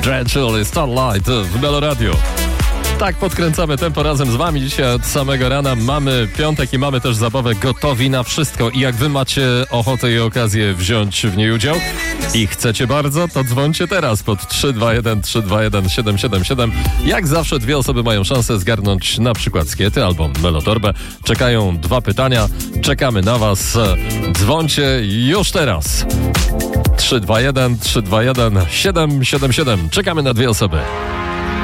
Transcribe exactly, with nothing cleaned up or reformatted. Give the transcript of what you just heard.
Dreadful i Starlight w Melo Radio. Tak podkręcamy tempo razem z wami dzisiaj od samego rana. Mamy piątek i mamy też zabawę gotowi na wszystko. I jak wy macie ochotę i okazję wziąć w niej udział i chcecie bardzo, to dzwońcie teraz pod trzy dwa jeden trzy dwa jeden siedem siedem siedem. Jak zawsze dwie osoby mają szansę zgarnąć na przykład skiety albo melotorbę. Czekają dwa pytania. Czekamy na was. Dzwońcie już teraz. trzy dwa jeden trzy dwa jeden siedem siedem siedem. Czekamy na dwie osoby.